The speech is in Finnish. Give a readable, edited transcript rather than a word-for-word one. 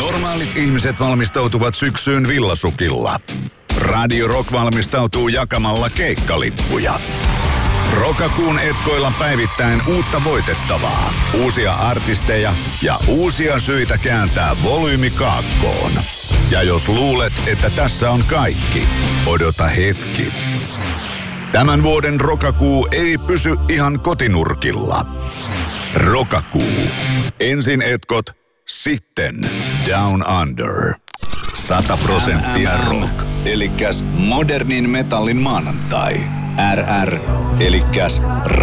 Normaalit ihmiset valmistautuvat syksyyn villasukilla. Radio Rock valmistautuu jakamalla keikkalippuja. Rokakuun etkoilla päivittäin uutta voitettavaa, uusia artisteja ja uusia syitä kääntää volyymi kaakkoon. Ja jos luulet, että tässä on kaikki, odota hetki. Tämän vuoden Rokakuu ei pysy ihan kotinurkilla. Rokakuu. Ensin etkot, sitten Down Under. 100% rock. Elikkäs modernin metallin maanantai. RR. Elikkäs